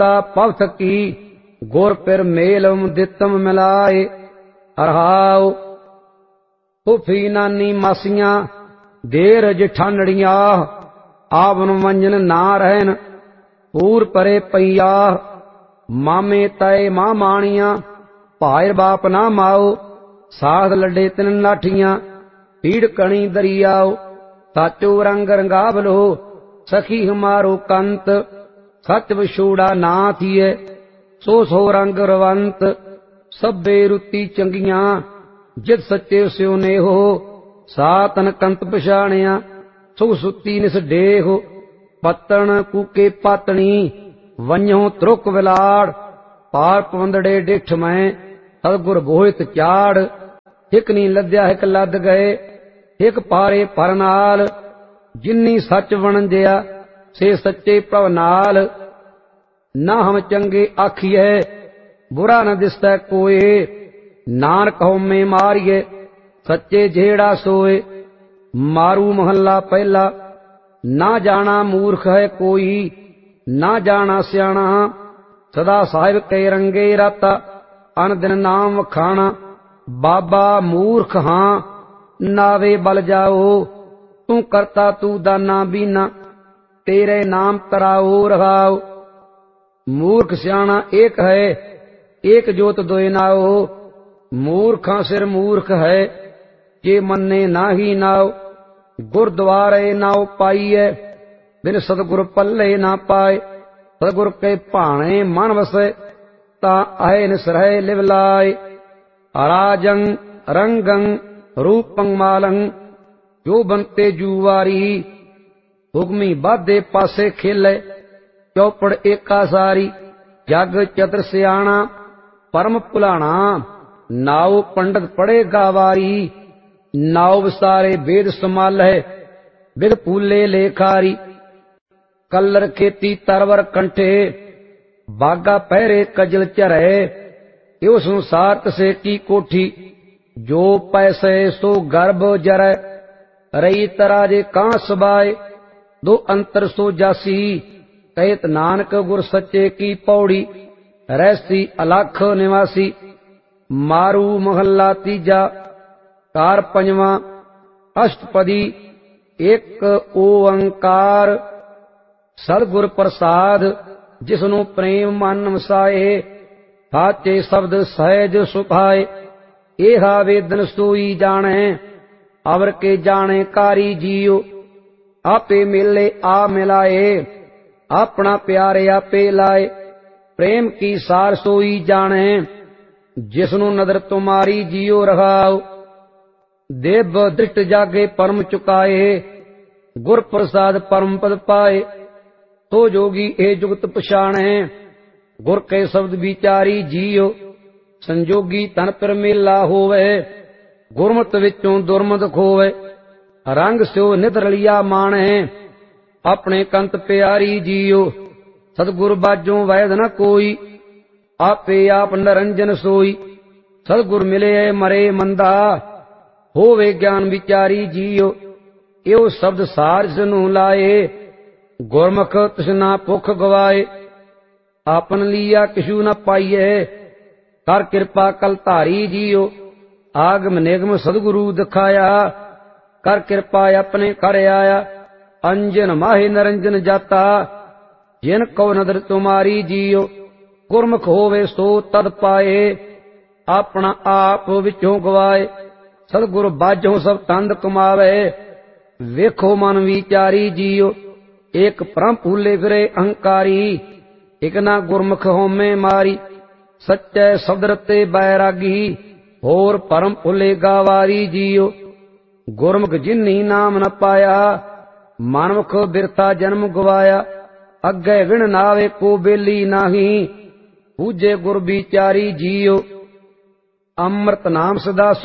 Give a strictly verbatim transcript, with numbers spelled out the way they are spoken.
ता पवथ की गुर पिर मेलम दितम मिलाए। रहाओ फुफी नानी मासियां देर जिठानड़िया आवन मंजन ना रहन पूर परे पैया। मामे तय मां माणिया भायर बाप ना माओ साध लड्डे तिन लाठियां पीड़ कणी दरियाओ। साचो रंग रंगावलो सखी हमारो कंत सच विछोड़ा ना थिए सो सो रंग रवंत। सभे रुति चंगियां जित सच्चे स्यो ने हो सातन कंत पछाणिया सो सुती निस डेहो। पत्तन कूके पातनी वन्यो त्रुक विलाड़ पार पवंदड़े डिठ में सतगुर बोहित चाड़। हिक नी लद्या हिक लद गए हिक पारे पर नाल जिन्नी सच वणंजिया से सच्चे प्रभ नाल। ना हम चंगे आखिए बुरा न दिसै कोए नानक होमे मारिए सच्चे जेड़ा सोए। मारू महला पहला ना जाना मूर्ख है कोई ना जाना सियाणा सदा साहिब के रंगे राता अन दिन नाम वखाणा। बाबा मूर्ख हां नावे बल जाओ तू करता तू दाना बीना तेरे नाम तराओ रहाओ। मूर्ख सियाणा एक है एक जोत दोए नाओ। मूर्खा सिर मूर्ख है जे मन्ने ना ही नाओ। गुरद्वारे नाओ पाइए बिन सतगुर पल्ले ना पाए। सतगुर के भाणे मन वसे ता आए निसरह लिव लाए। राजं रंगं रूपं मालं जो बनते जुवारी हुक्मी बाधे पासे खेले चौपड़ एका सारी। जग चतर सियाणा परम भुलाणा नाओ पंडित पढ़े गावारी। नाओ विसारे वेद संभाले बिद फूले लेखारी। कलर खेती तरवर कंठे बागा पहरे कजल चरे। यो संसार तसे की कोठी जो पैसे सो गर्भ जरै। रही तराजे कां सबाए दो अंतर सो जासी। कहत नानक गुर सच्चे की पौड़ी रहसी अलख निवासी। मारू महला तीजा कार पंजवा अष्टपदी एक ओंकार। सतगुर प्रसाद जिसनु प्रेम मन वसाए साचे शब्द सहज सुभाए। एहा वेदन सोई जाने अवर के जाने कारी जियो। आपे मिले आ मिलाए अपना प्यारे आपे लाए। प्रेम की सार सोई जाने जिसनु नदर तुम्हारी जियो रहाओ। देव दृष्ट जागे परम चुकाए गुर प्रसाद परम पद पाए। तो जोगी ए जुगत पछाणे गुर के शब्द विचारी जियो। संजोगी तन पर मेला होवे गुरमत विचों दुरमत खोवे। रंग स्यो नित रलिया माणे अपने कंत प्यारी जियो। सतगुर बाजों वैद न कोई आपे आप निरंजन सोई। सतगुर मिले मरे मंदा होवे ज्ञान विचारी जियो। यो शब्द सार जनु लाए गुरमुख तृष्णा भुख गवाए। आपन लिया किशु न पाइए कर कृपा कल धारी जियो। आगम निगम सदगुरु दिखाया कर कृपा अपने कर आया। अंजन माहे निरंजन जाता जिन को नदर तुम्हारी जियो। गुरमुख होवे सो तद पाए अपना आप विचों गवाए। सतगुर बाजों सब तंद कमावे वेखो मन विचारी जियो। एक परम भूले फिरे अहंकारी एक ना गुरमुख होमे मारी। सच्चे शब्द रते बैरागी होर परम भूले गावारी जियो। गुरमुख जिन्नी नाम न पाया मानमुख बिरथा जन्म गवाया। अगे विण नावे को बेली नाही पूजे गुर विचारी जियो। अमृत नाम सदा